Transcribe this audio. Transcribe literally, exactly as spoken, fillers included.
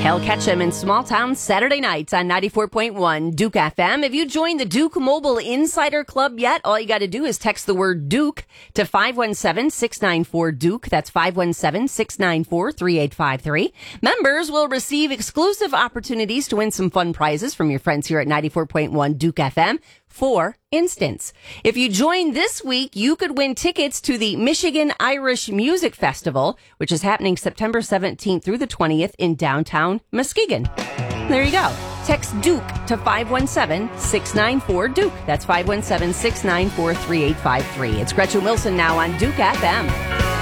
Hale Ketchum in Small Town Saturday nights on ninety-four point one Duke F M. If you joined the Duke Mobile Insider Club yet, all you got to do is text the word Duke to five one seven, six nine four, Duke. That's five one seven, six nine four, three eight five three. Members will receive exclusive opportunities to win some fun prizes from your friends here at ninety-four point one Duke F M. For instance, if you join this week, you could win tickets to the Michigan Irish Music Festival, which is happening September seventeenth through the twentieth in downtown Muskegon. There you go. Text Duke to five one seven, six nine four, Duke. That's five one seven, six nine four, three eight five three. It's Gretchen Wilson now on Duke F M.